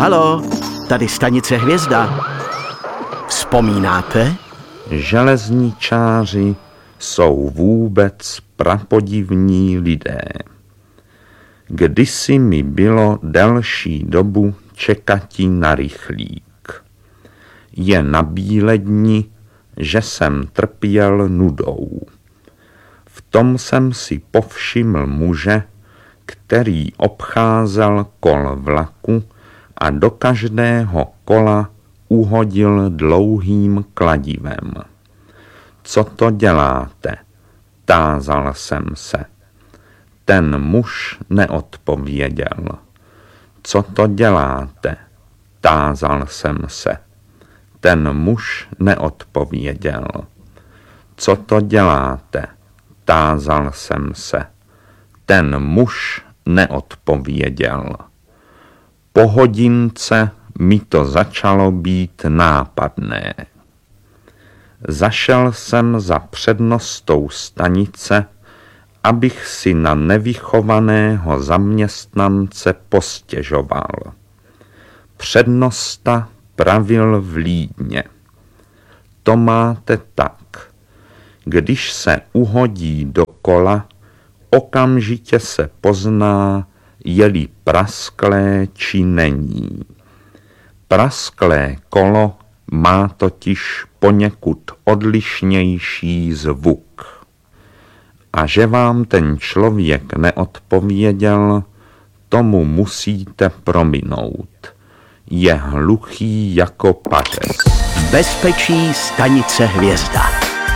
Halo, tady stanice Hvězda. Vzpomínáte? Železničáři jsou vůbec prapodivní lidé. Kdysi mi bylo delší dobu čekati na rychlík. Je na Bíledni, že jsem trpěl nudou. V tom jsem si povšiml muže, který obcházel kol vlaku a do každého kola uhodil dlouhým kladivem. Co to děláte? Tázal jsem se. Ten muž neodpověděl. Co to děláte? Tázal jsem se. Ten muž neodpověděl. Co to děláte? Tázal jsem se. Ten muž neodpověděl. Po hodince mi to začalo být nápadné. Zašel jsem za přednostou stanice, abych si na nevychovaného zaměstnance postěžoval. Přednosta pravil vlídně. To máte tak. Když se uhodí do kola, okamžitě se pozná, je-li prasklé či není. Prasklé kolo má totiž poněkud odlišnější zvuk. A že vám ten člověk neodpověděl, tomu musíte prominout. Je hluchý jako pařez. Bezpečí stanice Hvězda.